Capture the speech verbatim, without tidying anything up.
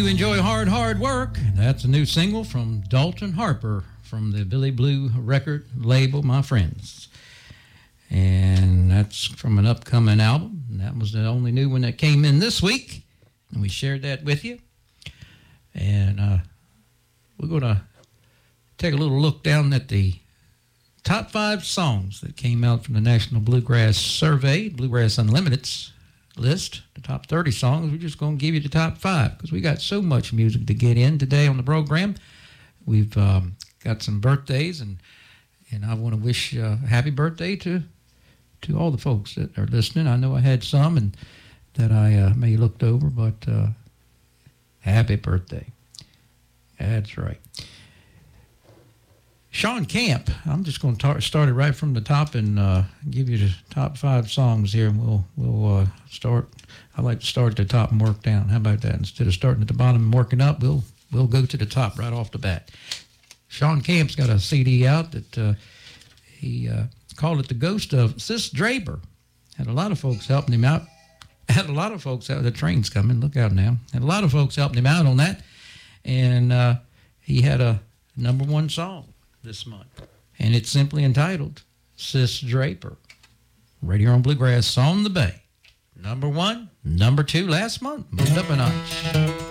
You enjoy hard, hard work. That's a new single from Dalton Harper from the Billy Blue record label, my friends. And that's from an upcoming album. And that was the only new one that came in this week. And we shared that with you. And uh, we're going to take a little look down at the top five songs that came out from the National Bluegrass Survey, Bluegrass Unlimited's list, the top thirty songs. We're just going to give you the top five because we got so much music to get in today on the program. We've um, got some birthdays, and and I want to wish uh, a happy birthday to to all the folks that are listening. I know I had some and that I uh, may looked over, but uh, happy birthday. That's right. Shawn Camp. I'm just going to start it right from the top and uh, give you the top five songs here, and we'll we'll uh, start. I like to start at the top and work down. How about that? Instead of starting at the bottom and working up, we'll we'll go to the top right off the bat. Shawn Camp's got a C D out that uh, he uh, called it "The Ghost of Sis Draper." Had a lot of folks helping him out. Had a lot of folks out. The train's coming. Look out now. Had a lot of folks helping him out on that, and uh, he had a number one song this month, and it's simply entitled Sis Draper. Right here on Bluegrass on the Bay. Number one, number two last month. Moved up a notch.